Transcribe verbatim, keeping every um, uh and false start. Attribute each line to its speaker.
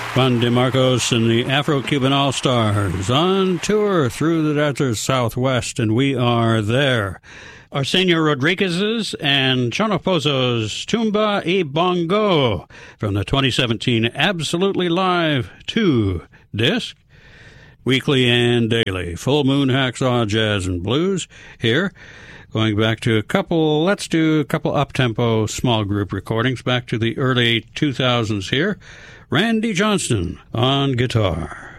Speaker 1: Juan DeMarcos and the Afro-Cuban All-Stars on tour through the desert Southwest, and we are there. Arsenio Rodriguez's and Chono Pozo's Tumba y Bongo from the twenty seventeen Absolutely Live two disc. Weekly and daily, Full Moon Hacksaw Jazz and Blues here. Going back to a couple, let's do a couple up-tempo small group recordings back to the early two thousands here. Randy Johnston on guitar.